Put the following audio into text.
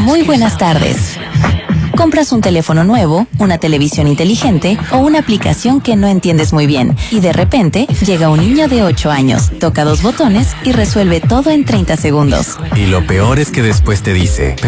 Muy buenas tardes. Compras un teléfono nuevo, una televisión inteligente o una aplicación que no entiendes muy bien y de repente llega un niño de 8 años, toca 2 botones y resuelve todo en 30 segundos. Y lo peor es que después te dice...